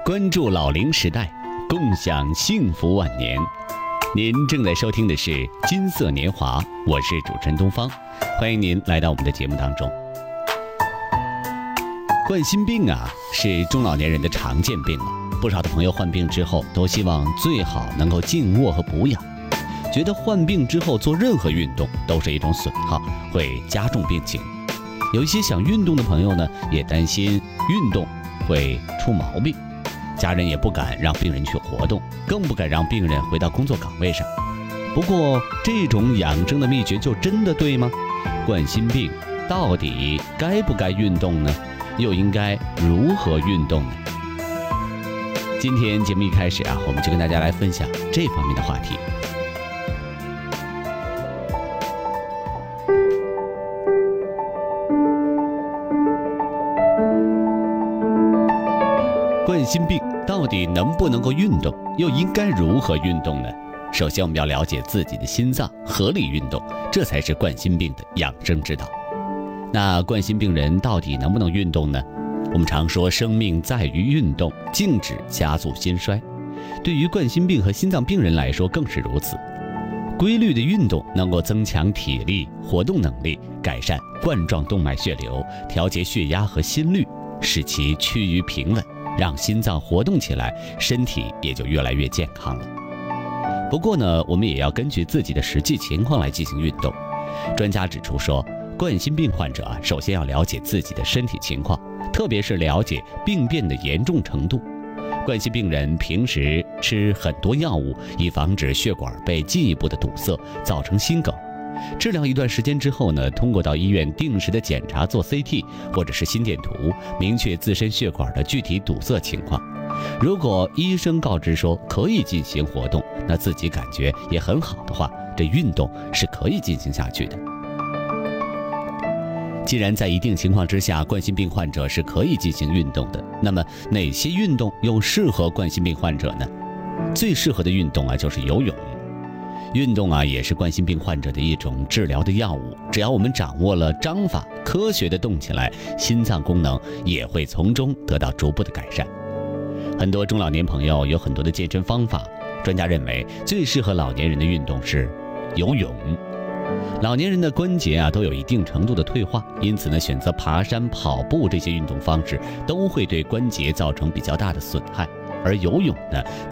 关注老龄时代，共享幸福晚年。您正在收听的是金色年华，我是主持人东方，欢迎您来到我们的节目当中。冠心病是中老年人的常见病了，不少的朋友患病之后都希望最好能够静卧和补养，觉得患病之后做任何运动都是一种损耗，会加重病情。有一些想运动的朋友呢，也担心运动会出毛病，家人也不敢让病人去活动，更不敢让病人回到工作岗位上。不过这种养生的秘诀就真的对吗？冠心病到底该不该运动呢？又应该如何运动呢？今天节目一开始我们就跟大家来分享这方面的话题。冠心病到底能不能够运动，又应该如何运动呢？首先我们要了解自己的心脏，合理运动，这才是冠心病的养生之道。那冠心病人到底能不能运动呢？我们常说生命在于运动，静止加速心衰。对于冠心病和心脏病人来说更是如此。规律的运动能够增强体力、活动能力，改善冠状动脉血流，调节血压和心率，使其趋于平稳，让心脏活动起来，身体也就越来越健康了。不过呢，我们也要根据自己的实际情况来进行运动。专家指出说，冠心病患者首先要了解自己的身体情况，特别是了解病变的严重程度。冠心病人平时吃很多药物，以防止血管被进一步的堵塞，造成心梗。治疗一段时间之后呢，通过到医院定时的检查，做 CT 或者是心电图，明确自身血管的具体堵塞情况。如果医生告知说可以进行活动，那自己感觉也很好的话，这运动是可以进行下去的。既然在一定情况之下，冠心病患者是可以进行运动的，那么哪些运动又适合冠心病患者呢？最适合的运动就是游泳。运动也是冠心病患者的一种治疗的药物，只要我们掌握了章法，科学的动起来，心脏功能也会从中得到逐步的改善。很多中老年朋友有很多的健身方法，专家认为最适合老年人的运动是游泳。老年人的关节都有一定程度的退化，因此呢，选择爬山、跑步这些运动方式都会对关节造成比较大的损害，而游泳呢，